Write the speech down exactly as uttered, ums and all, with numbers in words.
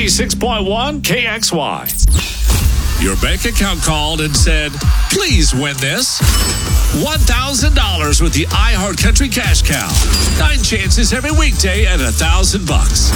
ninety-six point one K X Y. Your bank account called and said, please win this. one thousand dollars with the iHeart Country Cash Cow. Nine chances every weekday at one thousand bucks.